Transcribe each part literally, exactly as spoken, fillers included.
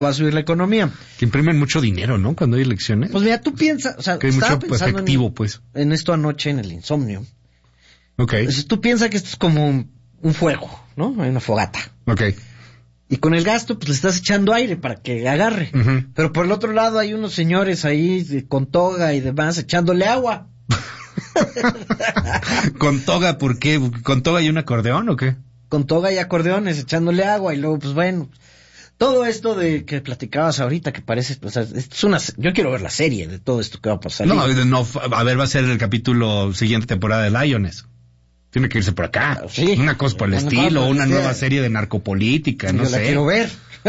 va a subir la economía. Que imprimen mucho dinero, ¿no? Cuando hay elecciones. Pues mira, tú piensas, o sea, que hay estaba mucho pensando efectivo, en, pues. en esto anoche en el insomnio. Ok. Entonces, tú piensas que esto es como un, un fuego, ¿no? Hay una fogata. Ok. Y con el gasto, pues le estás echando aire para que agarre. Uh-huh. Pero por el otro lado hay unos señores ahí de, con toga y demás echándole agua. ¿Con toga por qué? ¿Con toga y un acordeón o qué? Con toga y acordeones echándole agua y luego, pues bueno... Todo esto de que platicabas ahorita que parece, o sea, es una, yo quiero ver la serie de todo esto que va a pasar. No, no, a ver, va a ser el capítulo siguiente temporada de Lioness. Tiene que irse por acá. Sí, una cosa por el estilo, una nueva serie de narcopolítica, sí, no yo sé. la quiero ver.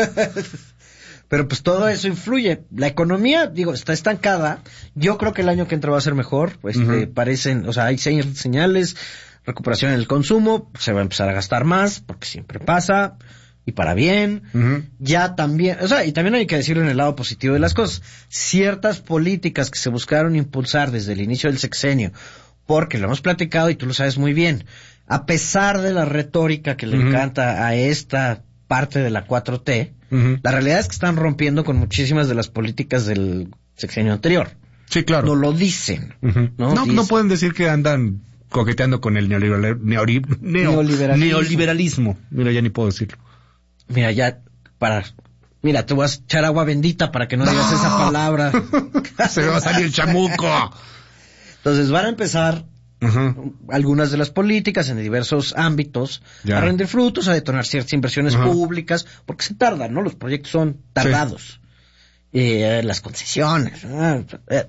Pero pues todo eso influye. La economía, digo, está estancada. Yo creo que el año que entra va a ser mejor. Pues uh-huh. eh, parecen, o sea, hay señales, recuperación en el consumo, se va a empezar a gastar más, porque siempre pasa. Y para bien, uh-huh. ya también, o sea, y también hay que decirlo en el lado positivo de las cosas, ciertas políticas que se buscaron impulsar desde el inicio del sexenio, porque lo hemos platicado y tú lo sabes muy bien, a pesar de la retórica que le uh-huh. encanta a esta parte de la cuatro T, uh-huh. la realidad es que están rompiendo con muchísimas de las políticas del sexenio anterior. Sí, claro. No lo dicen. Uh-huh. No, no, no pueden decir que andan coqueteando con el neoliberal, neori, neo, neoliberalismo. neoliberalismo. Mira, ya ni puedo decirlo. Mira, ya, para... Mira, te voy a echar agua bendita para que no, no. digas esa palabra. Se me va a salir el chamuco. Entonces van a empezar uh-huh. algunas de las políticas en diversos ámbitos ya. a rendir frutos, a detonar ciertas inversiones uh-huh. públicas, porque se tardan, ¿no? Los proyectos son tardados. Sí. Eh, las concesiones. Eh, eh.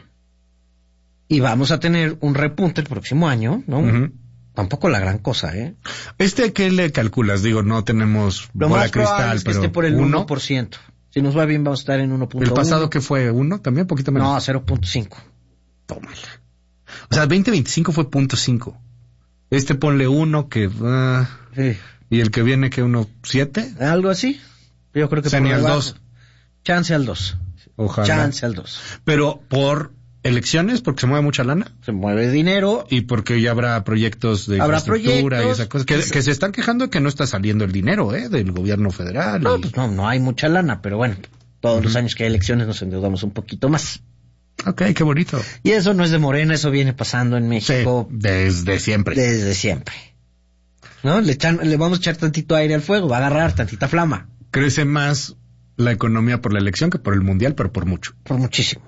Y vamos a tener un repunte el próximo año, ¿no? Uh-huh. Tampoco la gran cosa, ¿eh? ¿Este qué le calculas? Digo, no tenemos Lo bola más cristal, es que pero esté por el uno uno por ciento. Si nos va bien, vamos a estar en uno punto uno. ¿El pasado qué fue? ¿uno también? ¿Poquito menos? No, cero punto cinco. Tómala. O sea, veinte veinticinco fue punto cinco. Este ponle uno que... Uh, sí. ¿Y el que viene que uno siete? Algo así. Yo creo que... O sea, ni al dos. Chance al dos. Ojalá. Chance al dos. Pero por... elecciones, porque se mueve mucha lana. Se mueve dinero. Y porque ya habrá proyectos de habrá infraestructura proyectos, y esa cosa. Que, que se están quejando de que no está saliendo el dinero, ¿eh? Del gobierno federal. No, y... pues no, no hay mucha lana, pero bueno, todos uh-huh. los años que hay elecciones nos endeudamos un poquito más. Ok, qué bonito. Y eso no es de Morena, eso viene pasando en México. Sí, desde siempre. Desde siempre. ¿No? Le, echan, le vamos a echar tantito aire al fuego, va a agarrar tantita flama. Crece más la economía por la elección que por el mundial, pero por mucho. Por muchísimo.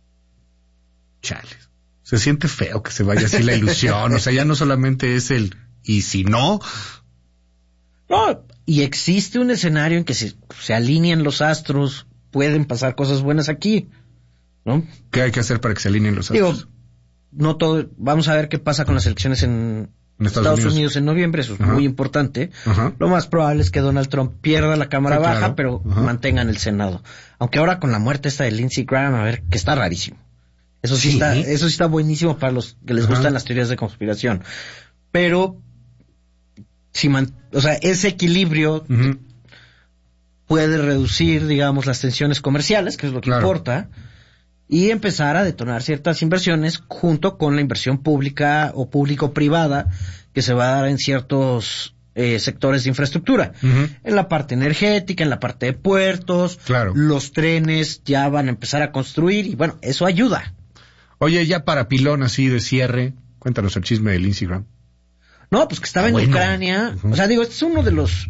Chales. Se siente feo que se vaya así la ilusión. O sea, ya no solamente es el y si no. No, y existe un escenario en que se, se alinean los astros, pueden pasar cosas buenas aquí, ¿no? ¿Qué hay que hacer para que se alineen los astros? Digo, no todo, vamos a ver qué pasa con las elecciones en, en Estados, Estados Unidos. Unidos en noviembre, eso es uh-huh. muy importante. Uh-huh. Lo más probable es que Donald Trump pierda la Cámara sí, Baja, claro. pero uh-huh. mantengan el Senado. Aunque ahora con la muerte esta de Lindsey Graham, a ver, que está rarísimo. Eso sí, sí está, eso sí está buenísimo para los que les Ajá. gustan las teorías de conspiración. Pero, si man, o sea, ese equilibrio uh-huh. puede reducir, digamos, las tensiones comerciales, que es lo que claro. importa, y empezar a detonar ciertas inversiones junto con la inversión pública o público-privada que se va a dar en ciertos eh, sectores de infraestructura. Uh-huh. En la parte energética, en la parte de puertos, claro. los trenes ya van a empezar a construir y bueno, eso ayuda. Oye, ya para pilón así de cierre, cuéntanos el chisme del Instagram. No, pues que estaba ah, en bueno. Ucrania. Uh-huh. O sea, digo, este es uno de los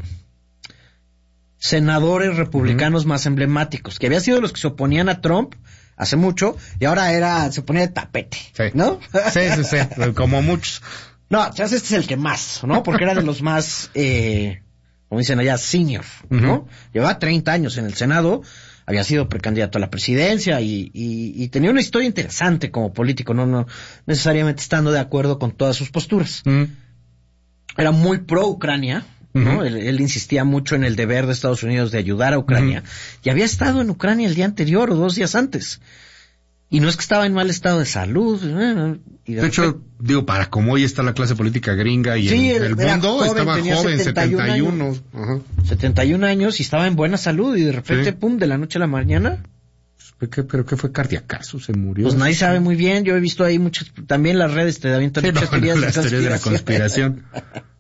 senadores republicanos uh-huh. más emblemáticos, que había sido los que se oponían a Trump hace mucho, y ahora era, se ponía de tapete, sí. ¿no? Sí, sí, sí, como muchos. No, este es el que más, ¿no? Porque era de los más, eh, como dicen allá, senior, ¿no? Uh-huh. Llevaba treinta años en el Senado, había sido precandidato a la presidencia y, y, y tenía una historia interesante como político, no, no necesariamente estando de acuerdo con todas sus posturas. Uh-huh. Era muy pro Ucrania, ¿no? Uh-huh. Él, él insistía mucho en el deber de Estados Unidos de ayudar a Ucrania uh-huh. y había estado en Ucrania el día anterior o dos días antes. Y no es que estaba en mal estado de salud. Y de, de hecho, repente, digo, para como hoy está la clase política gringa y sí, el, el mundo, joven, estaba joven, setenta y uno. Años, uh-huh. setenta y un años y estaba en buena salud y de repente, sí. pum, de la noche a la mañana. ¿Qué, ¿Pero qué fue cardiacazo? ¿Se murió? Pues nadie sabe muy bien. Yo he visto ahí muchas, también las redes te avientan sí, muchas no, teorías, no, de las teorías de la conspiración.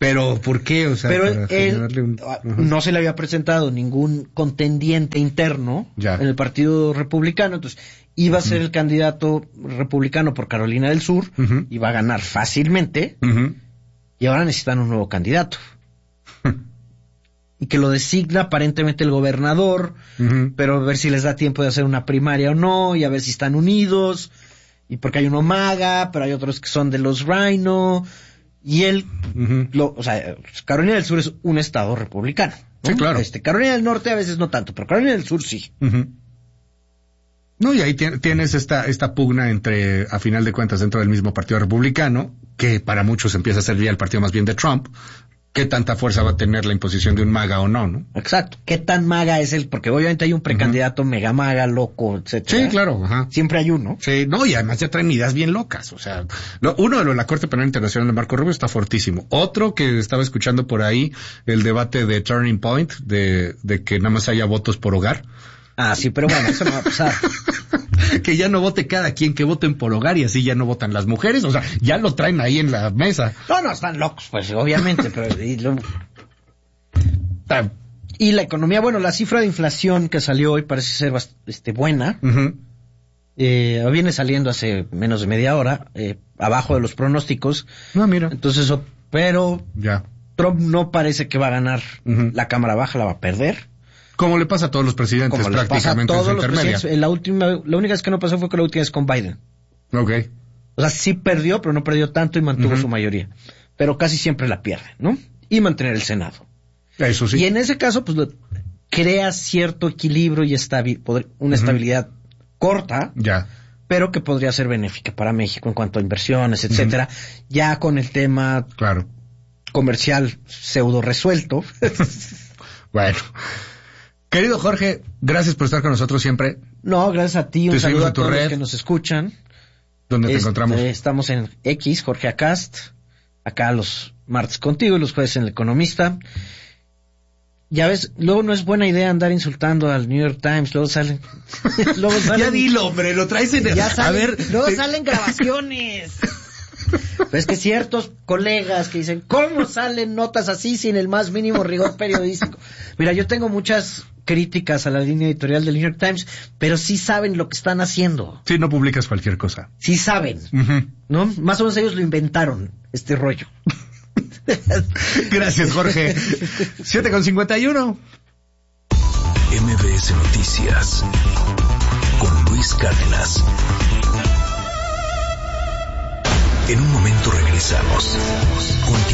Pero, ¿por qué? O sea, pero él un... uh-huh. no se le había presentado ningún contendiente interno ya. en el Partido Republicano, entonces iba a ser uh-huh. el candidato republicano por Carolina del Sur, uh-huh. iba a ganar fácilmente, uh-huh. y ahora necesitan un nuevo candidato. Y que lo designa aparentemente el gobernador, uh-huh. pero a ver si les da tiempo de hacer una primaria o no, y a ver si están unidos, y porque hay uno MAGA, pero hay otros que son de los Rhino, y él, uh-huh. lo, o sea, Carolina del Sur es un estado republicano, ¿no? Sí, claro. Este, Carolina del Norte a veces no tanto, pero Carolina del Sur sí. Uh-huh. No, y ahí tienes esta, esta pugna entre, a final de cuentas, dentro del mismo partido republicano, que para muchos empieza a ser ya el partido más bien de Trump. ¿Qué tanta fuerza va a tener la imposición de un MAGA o no, no? Exacto. ¿Qué tan MAGA es él? Porque obviamente hay un precandidato uh-huh. mega MAGA, loco, etcétera. Sí, claro. Ajá. Siempre hay uno. Sí, no, y además ya traen ideas bien locas. O sea, lo, uno de lo de la Corte Penal Internacional de Marco Rubio está fortísimo. Otro que estaba escuchando por ahí, el debate de Turning Point, de, de que nada más haya votos por hogar. Ah, sí, pero bueno, eso no va a pasar. Que ya no vote cada quien, que voten por hogar y así ya no votan las mujeres. O sea, ya lo traen ahí en la mesa. No, no, están locos, pues, obviamente, pero... Y, lo... y la economía, bueno, la cifra de inflación que salió hoy parece ser bast- este, buena. Uh-huh. Eh, viene saliendo hace menos de media hora, eh, abajo de los pronósticos. No, mira. Entonces, pero... Ya. Trump no parece que va a ganar uh-huh. la Cámara Baja, la va a perder. Como le pasa a todos los presidentes, Como prácticamente a todos en los intermedia. La última, la única vez que no pasó fue que la última vez con Biden. Ok. O sea, sí perdió, pero no perdió tanto y mantuvo uh-huh. su mayoría. Pero casi siempre la pierde, ¿no? Y mantener el Senado. Eso sí. Y en ese caso, pues, lo, crea cierto equilibrio y estabi- poder, una uh-huh. estabilidad corta. Ya. Pero que podría ser benéfica para México en cuanto a inversiones, etcétera. Uh-huh. Ya con el tema claro. comercial pseudo resuelto. Bueno. Querido Jorge, gracias por estar con nosotros siempre. No, gracias a ti. Un saludo a todos los que nos escuchan. ¿Dónde te este, encontramos? Estamos en X, Jorge Acast. Acá los martes contigo y los jueves en El Economista. Ya ves, luego no es buena idea andar insultando al New York Times. Luego salen... luego salen ya dilo, hombre, lo traes en el... Ya salen, a ver, luego te... salen grabaciones. Pero es que ciertos colegas que dicen, ¿cómo salen notas así sin el más mínimo rigor periodístico? Mira, yo tengo muchas críticas a la línea editorial del New York Times, pero sí saben lo que están haciendo. Sí, no publicas cualquier cosa. Sí saben, uh-huh. ¿no? Más o menos ellos lo inventaron, este rollo. Gracias, Jorge. siete con cincuenta y uno. M B S Noticias con Luis Cárdenas. En un momento regresamos. Continúa.